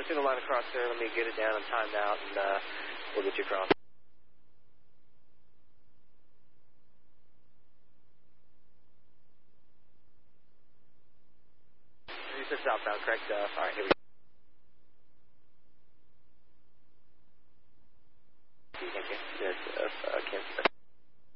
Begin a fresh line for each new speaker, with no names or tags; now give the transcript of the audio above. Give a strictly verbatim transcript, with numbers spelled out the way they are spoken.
through the line across there. Let me get it down and timed out, and uh, we'll get you across. You said southbound, correct? Uh, all right, here we go.